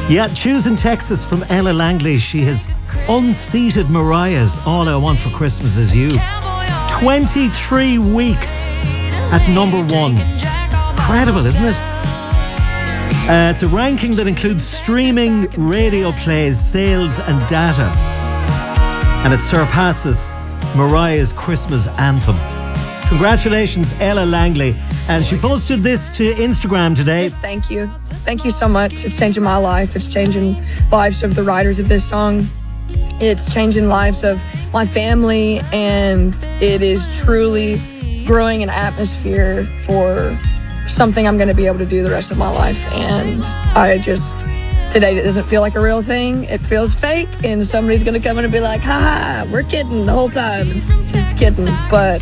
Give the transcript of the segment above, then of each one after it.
Yeah, choosing Texas from Ella Langley. She has unseated Mariah's All I Want for Christmas Is You. 23 weeks at number one. Incredible, isn't it? It's a ranking that includes streaming, radio plays, sales and data. And it surpasses Mariah's Christmas anthem. Congratulations, Ella Langley. And she posted this to Instagram today. Just thank you. Thank you so much. It's changing my life. It's changing lives of the writers of this song. It's changing lives of my family. And it is truly growing an atmosphere for something I'm going to be able to do the rest of my life. And today it doesn't feel like a real thing. It feels fake. And somebody's going to come in and be like, haha, we're kidding the whole time. It's just kidding. But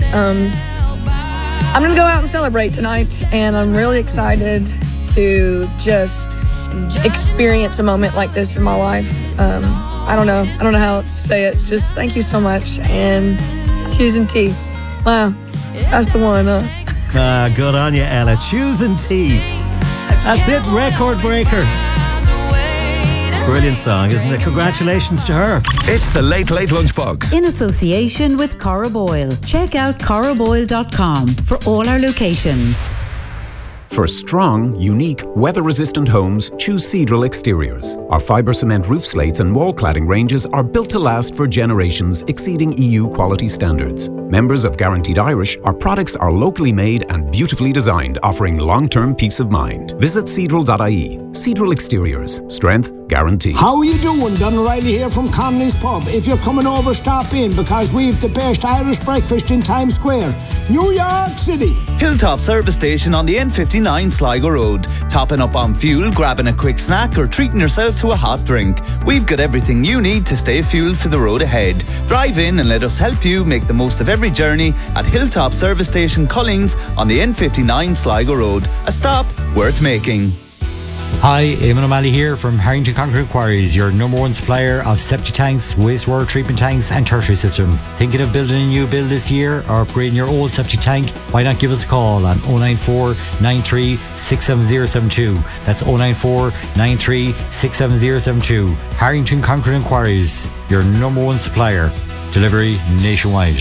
I'm going to go out and celebrate tonight. And I'm really excited to just experience a moment like this in my life. I don't know how else to say it. Just thank you so much. And choosing T. Wow. That's the one, Good on you, Ella. Choosing T. That's it. Record breaker. Brilliant song, isn't it? Congratulations to her. It's the Late Late Lunchbox. In association with Corrib Oil. Check out corriboil.com for all our locations. For strong, unique, weather-resistant homes, choose Seadrill Exteriors. Our fibre cement roof slates and wall cladding ranges are built to last for generations, exceeding EU quality standards. Members of Guaranteed Irish, our products are locally made and beautifully designed, offering long-term peace of mind. Visit Seadrill.ie. Seadrill Exteriors. Strength guaranteed. How are you doing? Don O'Reilly here from Connolly's Pub. If you're coming over, stop in because we've the best Irish breakfast in Times Square, New York City. Hilltop Service Station on the N59 Sligo Road. Topping up on fuel, grabbing a quick snack or treating yourself to a hot drink. We've got everything you need to stay fueled for the road ahead. Drive in and let us help you make the most of every journey at Hilltop Service Station Collings on the N59 Sligo Road. A stop worth making. Hi, Eamon O'Malley here from Harrington Concrete Quarries, your number one supplier of septic tanks, wastewater treatment tanks and tertiary systems. Thinking of building a new build this year or upgrading your old septic tank? Why not give us a call on 094 93 67072. That's 094 93 67072. Harrington Concrete Quarries, your number one supplier. Delivery nationwide.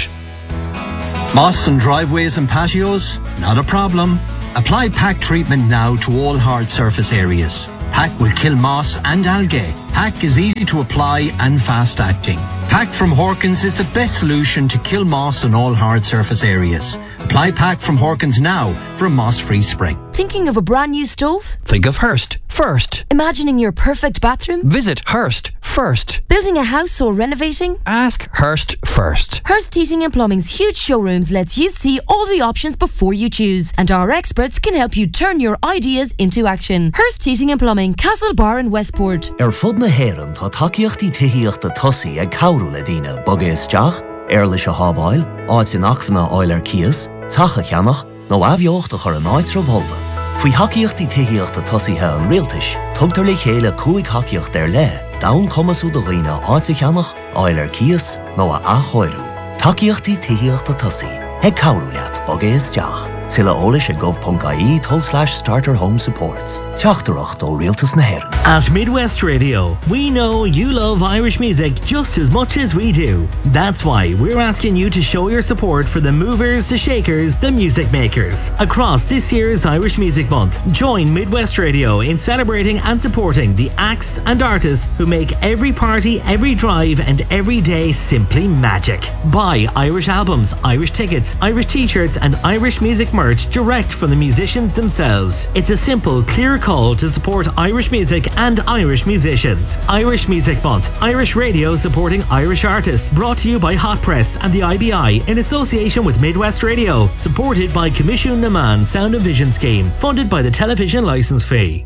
Moss and driveways and patios? Not a problem. Apply PAC treatment now to all hard surface areas. PAC will kill moss and algae. PAC is easy to apply and fast acting. PAC from Horkins is the best solution to kill moss on all hard surface areas. Apply PAC from Horkins now for a moss-free spring. Thinking of a brand new stove? Think of Hearst first. Imagining your perfect bathroom? Visit Hearst first. Building a house or renovating? Ask Hearst first. Hearst Heating and Plumbing's huge showrooms lets you see all the options before you choose, and our experts can help you turn your ideas into action. Hearst Heating and Plumbing, Castlebar and Westport. Fud na héireann tá takeíochtaí tithiíochta tosaí ag cabhrú le daoine bogéis teach, leis a hábháil, áit in achmhanna áil cias, tacha cheannach, nó abheochta chur an áit revolva. Faoi hacaíochtaí tithiíochta tosaithe an rialtais, tugtar le chéile cúig hacaíocht le, dawn comasú do dhaoine áit a cheannach, áil cias, nó a achóirú. Takeíochtaí tithiíochta tosaí, ag cabhrú leat bogéis teach. Tilla ólis a gov.ie/starter home supports. Teachtarach do rialtas na héireann. At Midwest Radio, we know you love Irish music just as much as we do. That's why we're asking you to show your support for the movers, the shakers, the music makers. Across this year's Irish Music Month, join Midwest Radio in celebrating and supporting the acts and artists who make every party, every drive and every day simply magic. Buy Irish albums, Irish tickets, Irish t-shirts and Irish music merch direct from the musicians themselves. It's a simple, clear call to support Irish music and Irish musicians. Irish Music Month, Irish Radio supporting Irish artists. Brought to you by Hot Press and the IBI in association with Midwest Radio. Supported by Commission Naman Sound and Vision Scheme. Funded by the television licence fee.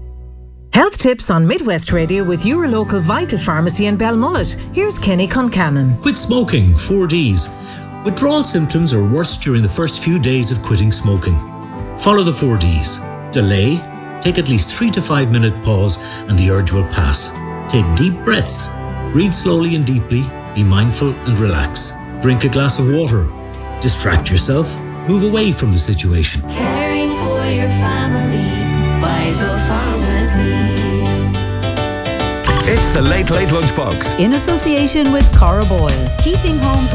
Health tips on Midwest Radio with your local Vital Pharmacy in Belmullet. Here's Kenny Concannon. Quit smoking, 4 Ds. Withdrawal symptoms are worse during the first few days of quitting smoking. Follow the 4 Ds. Delay, take at least 3 to 5 minute pause and the urge will pass. Take deep breaths. Breathe slowly and deeply. Be mindful and relax. Drink a glass of water. Distract yourself. Move away from the situation. Caring for your family. Vital Pharmacies. It's the Late Late Lunchbox. In association with Cora Boyle, keeping homes